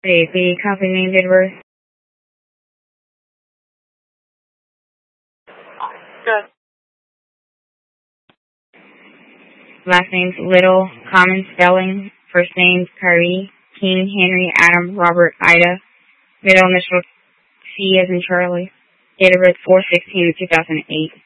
The company name, date of birth. Good. Last name's Little, common spelling. First name's Kyrie, King, Henry, Adam, Robert, Ida. Middle initial C as in Charlie. Date of birth 4/16/2008.